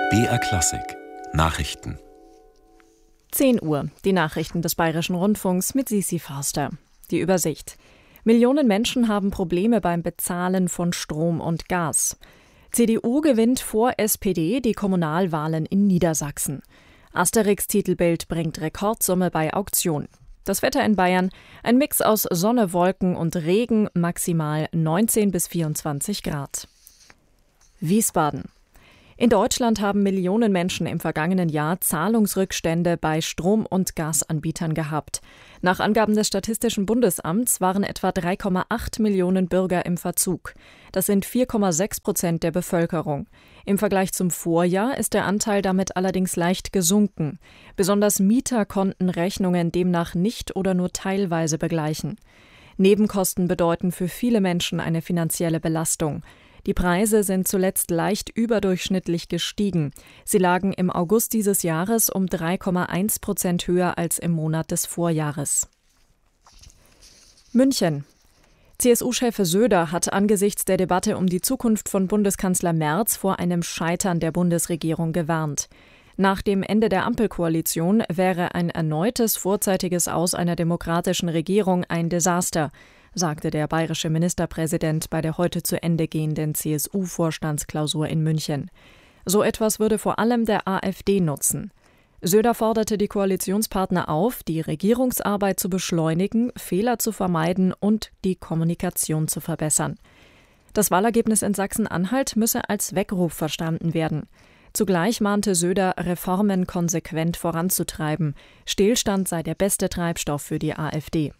BR Klassik Nachrichten 10 Uhr, die Nachrichten des Bayerischen Rundfunks mit Sisi Forster. Die Übersicht. Millionen Menschen haben Probleme beim Bezahlen von Strom und Gas. CDU gewinnt vor SPD die Kommunalwahlen in Niedersachsen. Asterix-Titelbild bringt Rekordsumme bei Auktion. Das Wetter in Bayern, ein Mix aus Sonne, Wolken und Regen, maximal 19 bis 24 Grad. Wiesbaden. In Deutschland haben Millionen Menschen im vergangenen Jahr Zahlungsrückstände bei Strom- und Gasanbietern gehabt. Nach Angaben des Statistischen Bundesamts waren etwa 3,8 Millionen Bürger im Verzug. Das sind 4,6% der Bevölkerung. Im Vergleich zum Vorjahr ist der Anteil damit allerdings leicht gesunken. Besonders Mieter konnten Rechnungen demnach nicht oder nur teilweise begleichen. Nebenkosten bedeuten für viele Menschen eine finanzielle Belastung. Die Preise sind zuletzt leicht überdurchschnittlich gestiegen. Sie lagen im August dieses Jahres um 3,1% höher als im Monat des Vorjahres. München. CSU-Chef Söder hat angesichts der Debatte um die Zukunft von Bundeskanzler Merz vor einem Scheitern der Bundesregierung gewarnt. Nach dem Ende der Ampelkoalition wäre ein erneutes vorzeitiges Aus einer demokratischen Regierung ein Desaster, sagte der bayerische Ministerpräsident bei der heute zu Ende gehenden CSU-Vorstandsklausur in München. So etwas würde vor allem der AfD nutzen. Söder forderte die Koalitionspartner auf, die Regierungsarbeit zu beschleunigen, Fehler zu vermeiden und die Kommunikation zu verbessern. Das Wahlergebnis in Sachsen-Anhalt müsse als Weckruf verstanden werden. Zugleich mahnte Söder, Reformen konsequent voranzutreiben. Stillstand sei der beste Treibstoff für die AfD.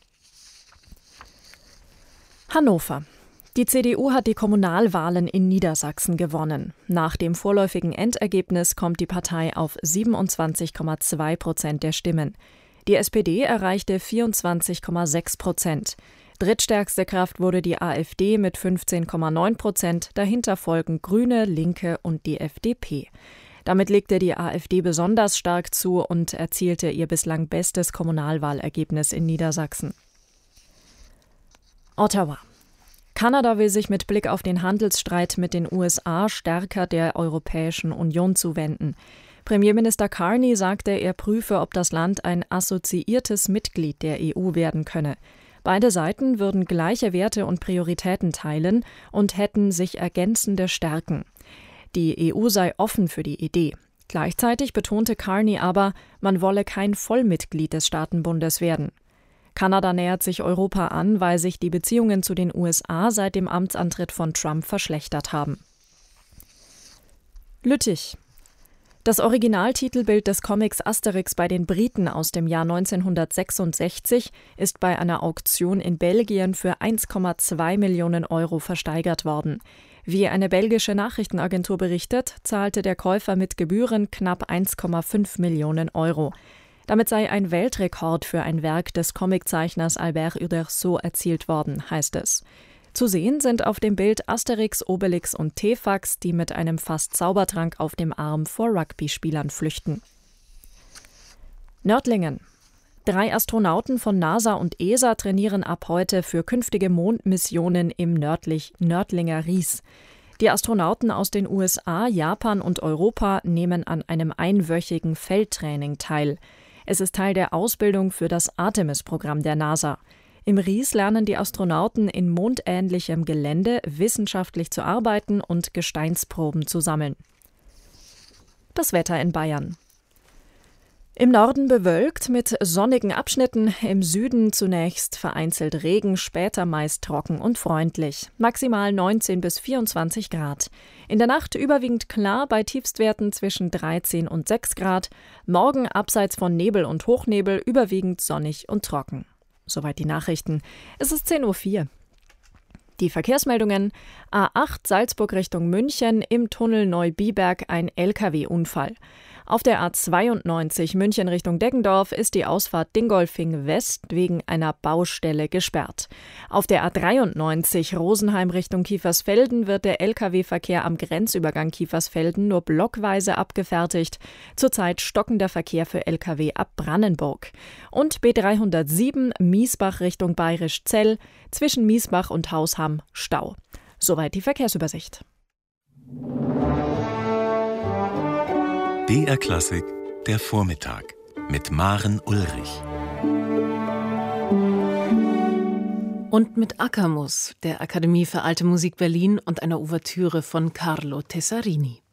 Hannover. Die CDU hat die Kommunalwahlen in Niedersachsen gewonnen. Nach dem vorläufigen Endergebnis kommt die Partei auf 27,2% der Stimmen. Die SPD erreichte 24,6%. Drittstärkste Kraft wurde die AfD mit 15,9%. Dahinter folgen Grüne, Linke und die FDP. Damit legte die AfD besonders stark zu und erzielte ihr bislang bestes Kommunalwahlergebnis in Niedersachsen. Ottawa. Kanada will sich mit Blick auf den Handelsstreit mit den USA stärker der Europäischen Union zuwenden. Premierminister Carney sagte, er prüfe, ob das Land ein assoziiertes Mitglied der EU werden könne. Beide Seiten würden gleiche Werte und Prioritäten teilen und hätten sich ergänzende Stärken. Die EU sei offen für die Idee. Gleichzeitig betonte Carney aber, man wolle kein Vollmitglied des Staatenbundes werden. Kanada nähert sich Europa an, weil sich die Beziehungen zu den USA seit dem Amtsantritt von Trump verschlechtert haben. Lüttich. Das Originaltitelbild des Comics Asterix bei den Briten aus dem Jahr 1966 ist bei einer Auktion in Belgien für 1,2 Millionen Euro versteigert worden. Wie eine belgische Nachrichtenagentur berichtet, zahlte der Käufer mit Gebühren knapp 1,5 Millionen Euro. Damit sei ein Weltrekord für ein Werk des Comiczeichners Albert Uderzo erzielt worden, heißt es. Zu sehen sind auf dem Bild Asterix, Obelix und Tefax, die mit einem fast Zaubertrank auf dem Arm vor Rugby-Spielern flüchten. Nördlingen. 3 Astronauten von NASA und ESA trainieren ab heute für künftige Mondmissionen im Nördlinger Ries. Die Astronauten aus den USA, Japan und Europa nehmen an einem einwöchigen Feldtraining teil. Es ist Teil der Ausbildung für das Artemis-Programm der NASA. Im Ries lernen die Astronauten in mondähnlichem Gelände wissenschaftlich zu arbeiten und Gesteinsproben zu sammeln. Das Wetter in Bayern. Im Norden bewölkt mit sonnigen Abschnitten, im Süden zunächst vereinzelt Regen, später meist trocken und freundlich. Maximal 19 bis 24 Grad. In der Nacht überwiegend klar bei Tiefstwerten zwischen 13 und 6 Grad. Morgen abseits von Nebel und Hochnebel überwiegend sonnig und trocken. Soweit die Nachrichten. Es ist 10:04 Uhr. Die Verkehrsmeldungen: A8 Salzburg Richtung München, im Tunnel Neubiberg ein LKW-Unfall. Auf der A92 München Richtung Deggendorf ist die Ausfahrt Dingolfing West wegen einer Baustelle gesperrt. Auf der A93 Rosenheim Richtung Kiefersfelden wird der Lkw-Verkehr am Grenzübergang Kiefersfelden nur blockweise abgefertigt. Zurzeit stockender Verkehr für Lkw ab Brannenburg. Und B307 Miesbach Richtung Bayrischzell, zwischen Miesbach und Hausham Stau. Soweit die Verkehrsübersicht. BR Klassik, der Vormittag mit Maren Ulrich. Und mit Akamus, der Akademie für Alte Musik Berlin und einer Ouvertüre von Carlo Tessarini.